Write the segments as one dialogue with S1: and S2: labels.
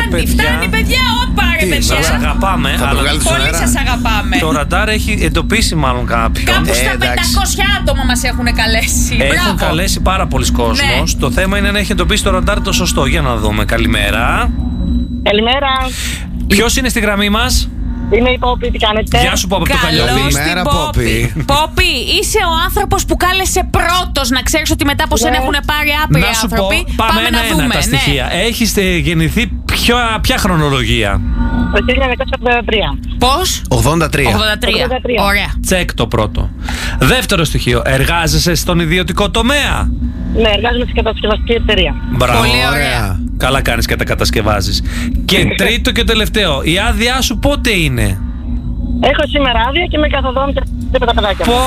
S1: φτάνει, παιδιά, όπα ρε παιδιά.
S2: Σας αγαπάμε, αλλά
S1: πολύ σας αγαπάμε.
S2: το ραντάρ έχει εντοπίσει μάλλον κάποιον.
S1: Κάπου στα 500 άτομα μας έχουν καλέσει.
S2: Έχουν καλέσει πάρα πολλοί κόσμος. Το θέμα είναι να έχει εντοπίσει το ραντάρ το σωστό. Για να δούμε. Καλημέρα.
S3: Καλημέρα.
S2: Ποιος είναι στη γραμμή μας?
S3: Είμαι η Πόπη, τι κάνετε?
S2: Γεια σου, Πόπη, από το Καλλιόπι.
S1: Καλημέρα, Πόπη. Πόπη, είσαι ο άνθρωπος που κάλεσε πρώτος. Να ξέρεις ότι μετά από σένα έχουν πάρει άπειροι άνθρωποι.
S2: Πάμε να δούμε τα στοιχεία. Έχεις γεννηθεί ποια χρονολογία?
S3: Το 1983.
S1: Πώς?
S2: 83.
S1: Ωραία.
S2: Τσεκ το πρώτο. Δεύτερο στοιχείο. Εργάζεσαι στον ιδιωτικό τομέα?
S3: Ναι, εργάζομαι σε κατασκευαστική εταιρεία.
S2: Μπράβο.
S1: Πολύ ωραία.
S2: Καλά κάνεις και τα κατασκευάζεις. Και τρίτο και τελευταίο. Η άδειά σου πότε είναι?
S3: Έχω σήμερα άδεια και με καθοδόν και τα παιδάκια μου.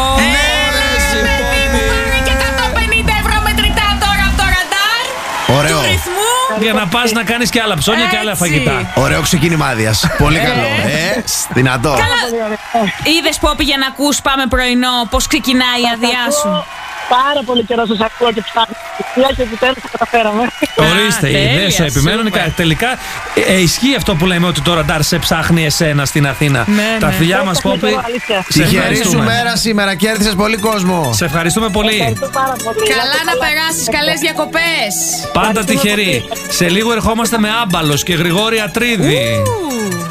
S1: Και 150 ευρώ μετρητά τώρα από το ραντάρ.
S4: Ωραίο.
S1: Του ρυθμού.
S2: Για να πας να κάνεις και άλλα ψώνια και άλλα φαγητά.
S4: Ωραίο ξεκίνημα άδειας. Πολύ καλό. Δυνατό.
S1: Είδες, Πόπη, για να ακούς πάμε πρωινό πώς ξεκινάει η άδειά σου?
S3: Πάρα πολύ καιρό σας ακούω και ψάχνω. Και επιτέλους τα καταφέραμε.
S2: Ορίστε, οι ιδέες σου επιμένουν. Τελικά ισχύει αυτό που λέμε ότι το ραντάρ σε ψάχνει εσένα στην Αθήνα. Τα φιλιά μας, Πόπη.
S4: Τυχερή σου μέρα σήμερα, κέρδισες πολύ κόσμο.
S2: Σε ευχαριστούμε πολύ.
S1: Καλά να περάσεις, καλές διακοπές.
S2: Πάντα τυχερή. Σε λίγο ερχόμαστε με Άμπαλος και Γρηγόρη Ατρίδη.